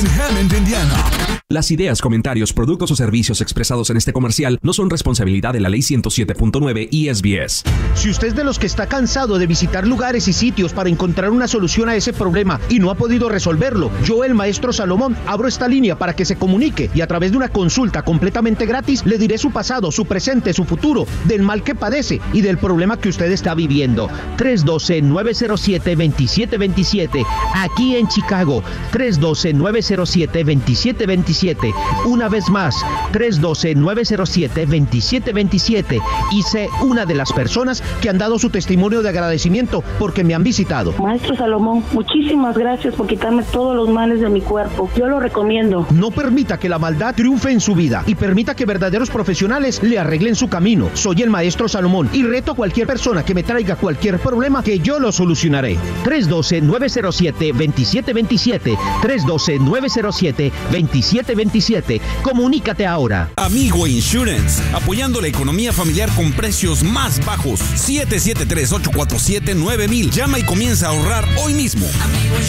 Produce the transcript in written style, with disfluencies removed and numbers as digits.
en Hammond, Indiana. Las ideas, comentarios, productos o servicios expresados en este comercial no son responsabilidad de la Ley 107.9 y SBS. Si usted es de los que está cansado de visitar lugares y sitios para encontrar una solución a ese problema y no ha podido resolverlo, yo, el maestro Salomón, abro esta línea para que se comunique y a través de una consulta completamente gratis le diré su pasado, su presente, su futuro, del mal que padece y del problema que usted está viviendo. 312-907-2727, aquí en Chicago. 312-907-2727. Una vez más, 312-907-2727. Y sé una de las personas que han dado su testimonio de agradecimiento porque me han visitado. Maestro Salomón, muchísimas gracias por quitarme todos los males de mi cuerpo. Yo lo recomiendo. No permita que la maldad triunfe en su vida y permita que verdaderos profesionales le arreglen su camino. Soy el maestro Salomón y reto a cualquier persona que me traiga cualquier problema que yo lo solucionaré. 312-907-2727. 312-907-2727. Comunícate ahora. Amigo Insurance, apoyando la economía familiar con precios más bajos. 773-847-9000. Llama y comienza a ahorrar hoy mismo.